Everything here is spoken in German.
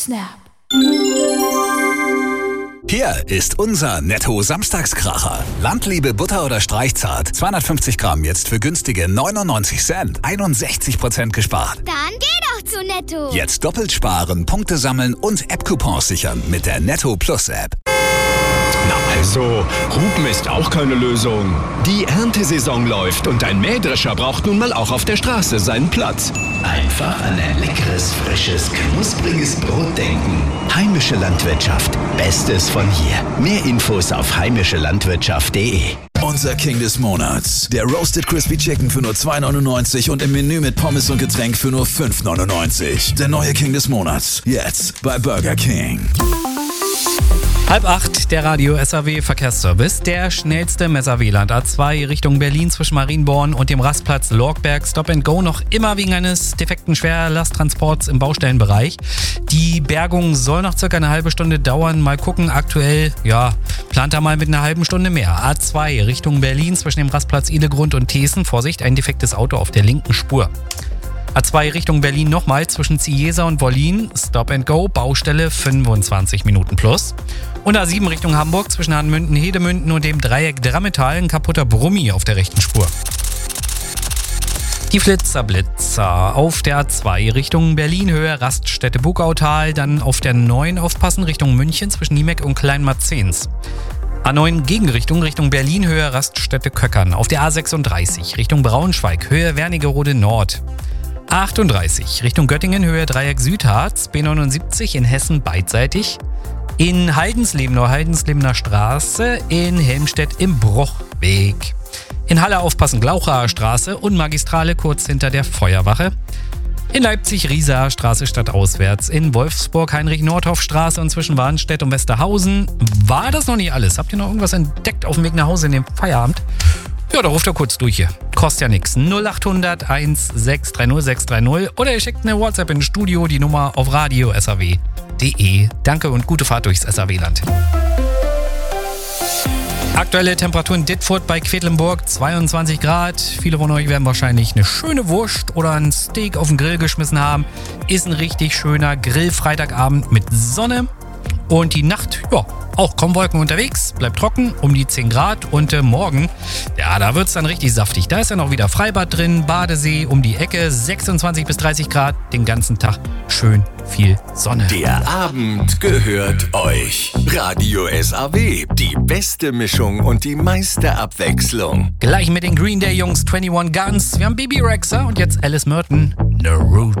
Snap. Hier ist unser Netto-Samstagskracher. Landliebe Butter oder Streichzart. 250 Gramm jetzt für günstige 99 Cent. 61% gespart. Dann geh doch zu Netto. Jetzt doppelt sparen, Punkte sammeln und App-Coupons sichern mit der Netto Plus App. Na also, Hupen ist auch keine Lösung. Die Erntesaison läuft und ein Mähdrescher braucht nun mal auch auf der Straße seinen Platz. Einfach an ein leckeres, frisches, knuspriges Brot denken. Heimische Landwirtschaft. Bestes von hier. Mehr Infos auf heimischelandwirtschaft.de. Unser King des Monats. Der Roasted Crispy Chicken für nur 2,99 und im Menü mit Pommes und Getränk für nur 5,99. Der neue King des Monats. Jetzt bei Burger King. 7:30, der Radio SAW Verkehrsservice. Der schnellste SAW-Land A2 Richtung Berlin zwischen Marienborn und dem Rastplatz Lorgberg. Stop and Go noch immer wegen eines defekten Schwerlasttransports im Baustellenbereich. Die Bergung soll noch circa eine halbe Stunde dauern. Mal gucken, aktuell, plant da mal mit einer halben Stunde mehr. A2 Richtung Berlin zwischen dem Rastplatz Idegrund und Thesen. Vorsicht, ein defektes Auto auf der linken Spur. A2 Richtung Berlin nochmal zwischen Ziesa und Wollin. Stop and Go, Baustelle 25 Minuten plus. Und A7 Richtung Hamburg zwischen Hanmünden, Hedemünden und dem Dreieck Drammetal ein kaputter Brummi auf der rechten Spur. Die Flitzer auf der A2 Richtung Berlin, Höhe Raststätte Bugautal, dann auf der 9 aufpassen Richtung München zwischen Niemeck und Kleinmarzens. A9 Gegenrichtung Richtung Berlin, Höhe Raststätte Köckern. Auf der A36 Richtung Braunschweig, Höhe Wernigerode Nord. A38 Richtung Göttingen, Höhe Dreieck Südharz, B79 in Hessen beidseitig. In Heidenslebener Straße, in Helmstedt im Bruchweg. In Halle aufpassen, Glauchaer Straße und Magistrale kurz hinter der Feuerwache. In Leipzig Riesaer Straße stadtauswärts. In Wolfsburg Heinrich-Nordhoff-Straße und zwischen Warnstedt und Westerhausen. War das noch nicht alles? Habt ihr noch irgendwas entdeckt auf dem Weg nach Hause in dem Feierabend? Ja, da ruft er kurz durch hier. Kostet ja nichts. 0800 1630 630 oder ihr schickt eine WhatsApp ins Studio, die Nummer auf radio.saw.de. Danke und gute Fahrt durchs SAW-Land. Aktuelle Temperatur in Dittfurt bei Quedlinburg 22 Grad. Viele von euch werden wahrscheinlich eine schöne Wurst oder ein Steak auf den Grill geschmissen haben. Ist ein richtig schöner Grill-Freitagabend mit Sonne. Und die Nacht, auch kaum Wolken unterwegs, bleibt trocken, um die 10 Grad. Und morgen, da wird es dann richtig saftig. Da ist dann auch wieder Freibad drin, Badesee um die Ecke, 26 bis 30 Grad, den ganzen Tag schön viel Sonne. Der Abend gehört euch. Radio SAW, die beste Mischung und die meiste Abwechslung. Gleich mit den Green Day Jungs 21 Guns. Wir haben Baby Rexha und jetzt Alice Merton, No Route.